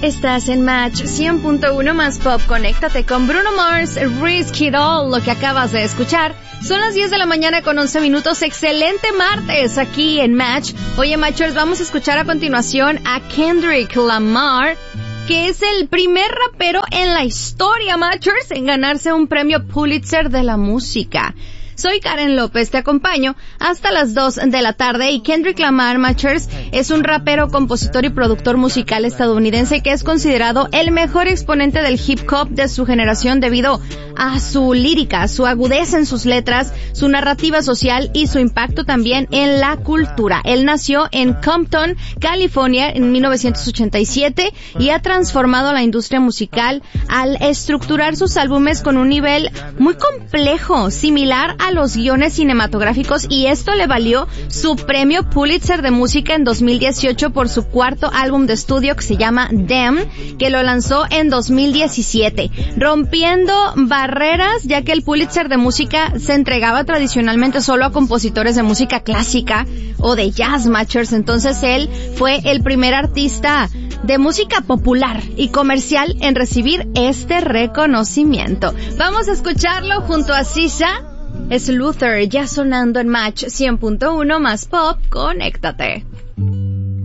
Estás en Match 100.1 más Pop. Conéctate con Bruno Mars, Risk It All. Lo que acabas de escuchar son las 10 de la mañana con 11 minutos. Excelente martes aquí en Match. Oye, Matchers, vamos a escuchar a continuación a Kendrick Lamar, que es el primer rapero en la historia, Matchers, en ganarse un premio Pulitzer de la música. Soy Karen López, te acompaño hasta las 2 de la tarde y Kendrick Lamar, Matchers, es un rapero, compositor y productor musical estadounidense que es considerado el mejor exponente del hip hop de su generación debido a su lírica, su agudeza en sus letras, su narrativa social y su impacto también en la cultura. Él nació en Compton, California en 1987 y ha transformado la industria musical al estructurar sus álbumes con un nivel muy complejo, similar a los guiones cinematográficos, y esto le valió su premio Pulitzer de música en 2018 por su cuarto álbum de estudio que se llama Damn, que lo lanzó en 2017, rompiendo barreras, ya que el Pulitzer de música se entregaba tradicionalmente solo a compositores de música clásica o de jazz, Matchers. Entonces él fue el primer artista de música popular y comercial en recibir este reconocimiento. Vamos a escucharlo junto a SZA. Es Luther, ya sonando en Match 100.1 más Pop. Conéctate.